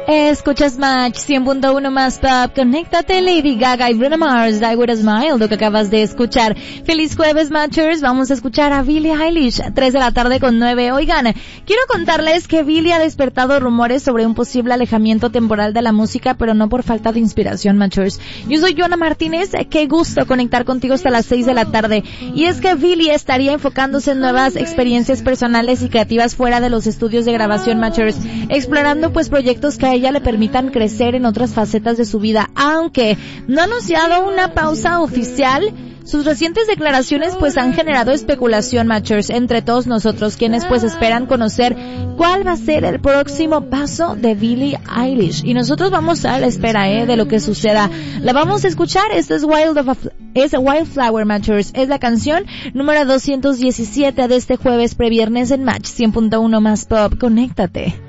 Escuchas Match 100.1 más pop. Conéctate, Lady Gaga y Bruno Mars, Die With a Smile, lo que acabas de escuchar. Feliz jueves, Matchers. Vamos a escuchar a Billie Eilish, 3 de la tarde con 9. Oigan, quiero contarles que Billie ha despertado rumores sobre un posible alejamiento temporal de la música, pero no por falta de inspiración, Matchers. Yo soy Joana Martínez, qué gusto conectar contigo hasta las 6 de la tarde. Y es que Billie estaría enfocándose en nuevas experiencias personales y creativas fuera de los estudios de grabación, Matchers, explorando pues proyectos que a ella le permitan crecer en otras facetas de su vida, aunque no ha anunciado una pausa oficial. Sus recientes declaraciones pues han generado especulación, Matchers, entre todos nosotros, quienes pues esperan conocer cuál va a ser el próximo paso de Billie Eilish. Y nosotros vamos a la espera, de lo que suceda. La vamos a escuchar. Esta es Wildflower, Matchers. Es la canción número 217 de este jueves previernes en Match 100.1 más pop. Conéctate.